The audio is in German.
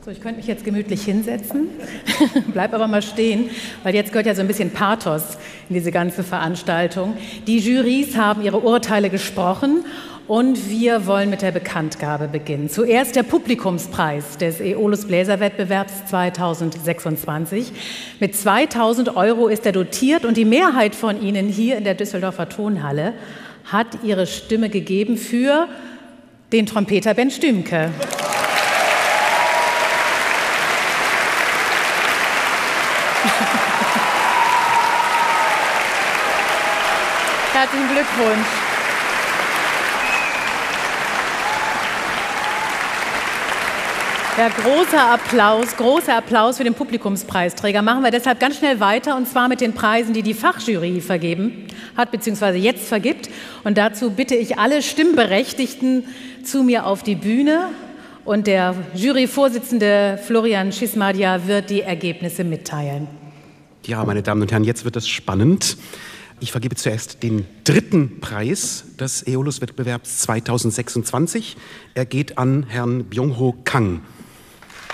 So, ich könnte mich jetzt gemütlich hinsetzen, bleib aber mal stehen, weil jetzt gehört ja so ein bisschen Pathos in diese ganze Veranstaltung. Die Jurys haben ihre Urteile gesprochen und wir wollen mit der Bekanntgabe beginnen. Zuerst der Publikumspreis des Aeolus Bläserwettbewerbs 2026. Mit 2.000 € ist er dotiert und die Mehrheit von Ihnen hier in der Düsseldorfer Tonhalle hat ihre Stimme gegeben für den Trompeter Ben Stümke. Herzlichen Glückwunsch. Ja, großer Applaus für den Publikumspreisträger. Machen wir deshalb ganz schnell weiter, und zwar mit den Preisen, die die Fachjury vergeben hat, beziehungsweise jetzt vergibt. Und dazu bitte ich alle Stimmberechtigten zu mir auf die Bühne. Und der Juryvorsitzende Florian Schismadia wird die Ergebnisse mitteilen. Ja, meine Damen und Herren, jetzt wird es spannend. Ich vergebe zuerst den dritten Preis des Aeolus-Wettbewerbs 2026. Er geht an Herrn Byung-ho Kang.